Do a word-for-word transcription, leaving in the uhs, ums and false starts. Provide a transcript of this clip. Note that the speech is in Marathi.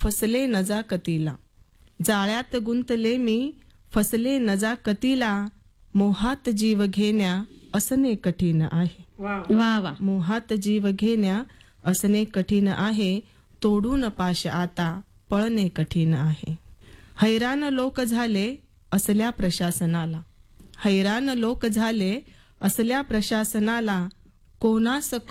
फसले नजाकतीला. जाळ्यात गुंतले मी फसले नजाकतीला. मोहात जीव घेण्या असणे कठीण आहे. वा वा. मोहात जीव घेण्या असणे कठीण आहे. तोडून पाश आता पळणे कठीण आहे. हैराण लोक झाले असल्या प्रशासनाला. हैराण लोक झाले असल्या प्रशासनाला. कोणास